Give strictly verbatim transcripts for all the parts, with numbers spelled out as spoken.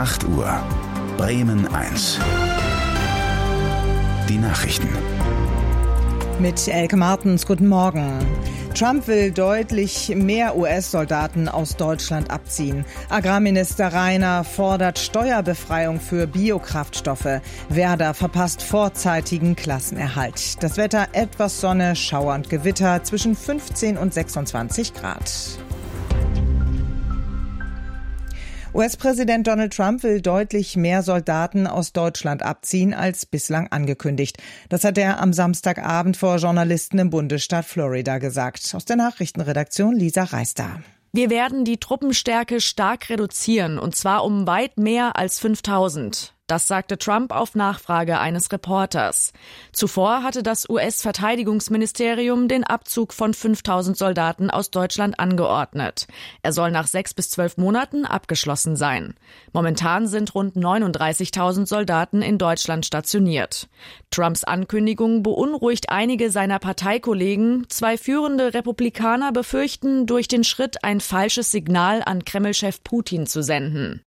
acht Uhr. Bremen eins. Die Nachrichten. Mit Elke Martens, guten Morgen. Trump will deutlich mehr U S-Soldaten aus Deutschland abziehen. Agrarminister Reiner fordert Steuerbefreiung für Biokraftstoffe. Werder verpasst vorzeitigen Klassenerhalt. Das Wetter etwas Sonne, Schauer und Gewitter zwischen fünfzehn und sechsundzwanzig Grad. U S-Präsident Donald Trump will deutlich mehr Soldaten aus Deutschland abziehen als bislang angekündigt. Das hat er am Samstagabend vor Journalisten im Bundesstaat Florida gesagt. Aus der Nachrichtenredaktion Lisa Reister. Wir werden die Truppenstärke stark reduzieren, und zwar um weit mehr als fünftausend. Das sagte Trump auf Nachfrage eines Reporters. Zuvor hatte das U S-Verteidigungsministerium den Abzug von fünftausend Soldaten aus Deutschland angeordnet. Er soll nach sechs bis zwölf Monaten abgeschlossen sein. Momentan sind rund neununddreißigtausend Soldaten in Deutschland stationiert. Trumps Ankündigung beunruhigt einige seiner Parteikollegen. Zwei führende Republikaner befürchten, durch den Schritt ein falsches Signal an Kreml-Chef Putin zu senden.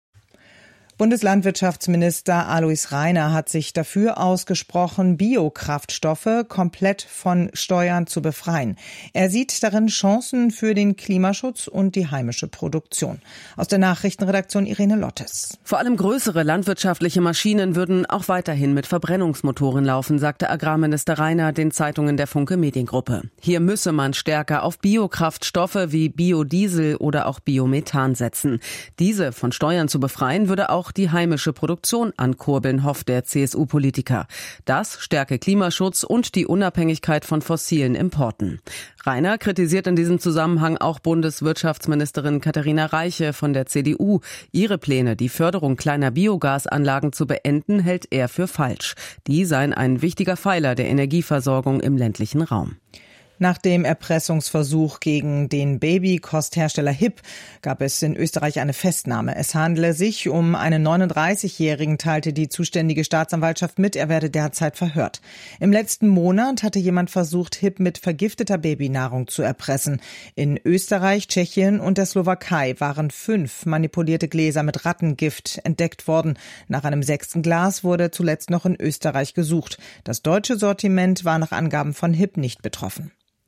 Bundeslandwirtschaftsminister Alois Rainer hat sich dafür ausgesprochen, Biokraftstoffe komplett von Steuern zu befreien. Er sieht darin Chancen für den Klimaschutz und die heimische Produktion. Aus der Nachrichtenredaktion Irene Lottes. Vor allem größere landwirtschaftliche Maschinen würden auch weiterhin mit Verbrennungsmotoren laufen, sagte Agrarminister Rainer den Zeitungen der Funke Mediengruppe. Hier müsse man stärker auf Biokraftstoffe wie Biodiesel oder auch Biomethan setzen. Diese von Steuern zu befreien würde auch die heimische Produktion ankurbeln, hofft der C S U-Politiker. Das stärke Klimaschutz und die Unabhängigkeit von fossilen Importen. Rainer kritisiert in diesem Zusammenhang auch Bundeswirtschaftsministerin Katharina Reiche von der C D U. Ihre Pläne, die Förderung kleiner Biogasanlagen zu beenden, hält er für falsch. Die seien ein wichtiger Pfeiler der Energieversorgung im ländlichen Raum. Nach dem Erpressungsversuch gegen den Babykosthersteller H I P gab es in Österreich eine Festnahme. Es handele sich um einen neununddreißigjährigen, teilte die zuständige Staatsanwaltschaft mit. Er werde derzeit verhört. Im letzten Monat hatte jemand versucht, H I P mit vergifteter Babynahrung zu erpressen. In Österreich, Tschechien und der Slowakei waren fünf manipulierte Gläser mit Rattengift entdeckt worden. Nach einem sechsten Glas wurde zuletzt noch in Österreich gesucht. Das deutsche Sortiment war nach Angaben von H I P nicht betroffen.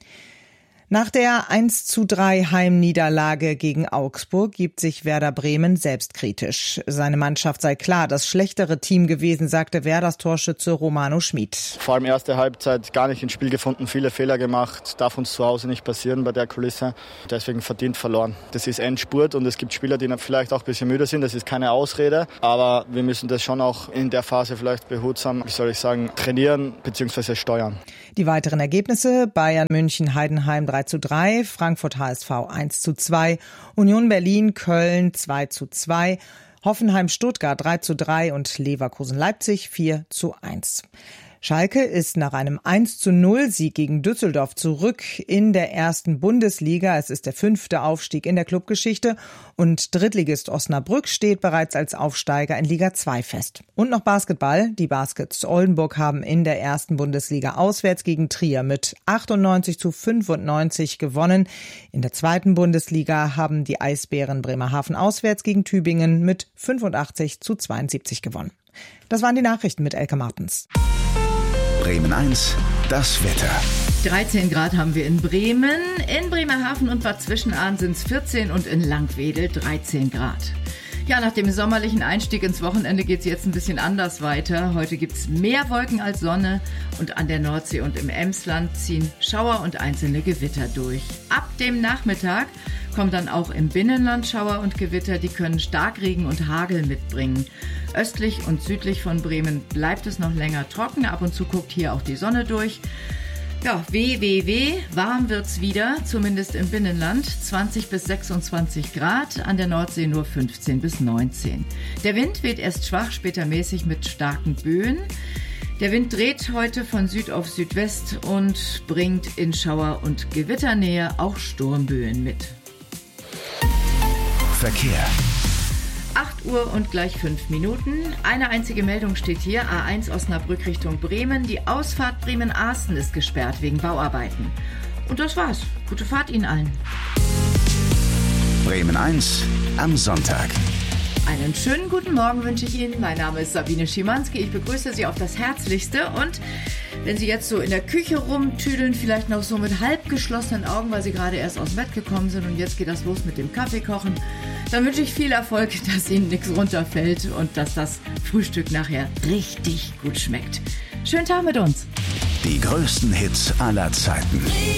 Nach der eins zu drei Heimniederlage gegen Augsburg gibt sich Werder Bremen selbstkritisch. Seine Mannschaft sei klar das schlechtere Team gewesen, sagte Werders Torschütze Romano Schmid. Vor allem erste Halbzeit gar nicht ins Spiel gefunden, viele Fehler gemacht. Darf uns zu Hause nicht passieren bei der Kulisse. Deswegen verdient verloren. Das ist Endspurt und es gibt Spieler, die vielleicht auch ein bisschen müde sind. Das ist keine Ausrede. Aber wir müssen das schon auch in der Phase vielleicht behutsam, wie soll ich sagen, trainieren bzw. steuern. Die weiteren Ergebnisse: Bayern München Heidenheim drei zu drei, Frankfurt H S V eins zu zwei, Union Berlin Köln zwei zu zwei, Hoffenheim Stuttgart drei zu drei und Leverkusen Leipzig vier zu eins. Schalke ist nach einem eins zu null Sieg gegen Düsseldorf zurück in der ersten Bundesliga. Es ist der fünfte Aufstieg in der Clubgeschichte und Drittligist Osnabrück steht bereits als Aufsteiger in Liga zwei fest. Und noch Basketball. Die Baskets Oldenburg haben in der ersten Bundesliga auswärts gegen Trier mit achtundneunzig zu fünfundneunzig gewonnen. In der zweiten Bundesliga haben die Eisbären Bremerhaven auswärts gegen Tübingen mit fünfundachtzig zu zweiundsiebzig gewonnen. Das waren die Nachrichten mit Elke Martens. Bremen eins, das Wetter. dreizehn Grad haben wir in Bremen, in Bremerhaven und Bad Zwischenahn sind es vierzehn und in Langwedel dreizehn Grad. Ja, nach dem sommerlichen Einstieg ins Wochenende geht es jetzt ein bisschen anders weiter. Heute gibt es mehr Wolken als Sonne und an der Nordsee und im Emsland ziehen Schauer und einzelne Gewitter durch. Ab dem Nachmittag kommen dann auch im Binnenland Schauer und Gewitter, die können Starkregen und Hagel mitbringen. Östlich und südlich von Bremen bleibt es noch länger trocken, ab und zu guckt hier auch die Sonne durch. Ja, weh, weh, weh, warm wird's wieder, zumindest im Binnenland, zwanzig bis sechsundzwanzig Grad, an der Nordsee nur fünfzehn bis neunzehn. Der Wind weht erst schwach, später mäßig mit starken Böen. Der Wind dreht heute von Süd auf Südwest und bringt in Schauer- und Gewitternähe auch Sturmböen mit. Verkehr. acht Uhr und gleich fünf Minuten. Eine einzige Meldung steht hier. A eins Osnabrück Richtung Bremen. Die Ausfahrt Bremen-Arsten ist gesperrt wegen Bauarbeiten. Und das war's. Gute Fahrt Ihnen allen. Bremen eins am Sonntag. Einen schönen guten Morgen wünsche ich Ihnen. Mein Name ist Sabine Schimanski. Ich begrüße Sie auf das Herzlichste. Und wenn Sie jetzt so in der Küche rumtüdeln, vielleicht noch so mit halb geschlossenen Augen, weil Sie gerade erst aus dem Bett gekommen sind und jetzt geht das los mit dem Kaffeekochen, dann wünsche ich viel Erfolg, dass Ihnen nichts runterfällt und dass das Frühstück nachher richtig gut schmeckt. Schönen Tag mit uns. Die größten Hits aller Zeiten.